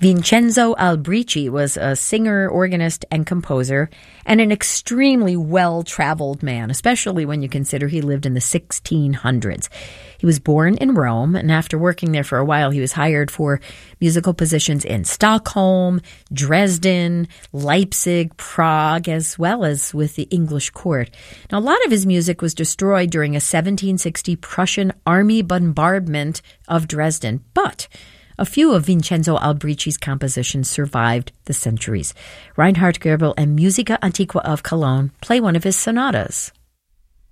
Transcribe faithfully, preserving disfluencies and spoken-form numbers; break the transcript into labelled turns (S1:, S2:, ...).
S1: Vincenzo Albrici was a singer, organist, and composer, and an extremely well-traveled man, especially when you consider he lived in the sixteen hundreds. He was born in Rome, and after working there for a while, he was hired for musical positions in Stockholm, Dresden, Leipzig, Prague, as well as with the English court. Now, a lot of his music was destroyed during a seventeen sixty Prussian army bombardment of Dresden, but a few of Vincenzo Albrici's compositions survived the centuries. Reinhard Goebel and Musica Antiqua of Cologne play one of his sonatas.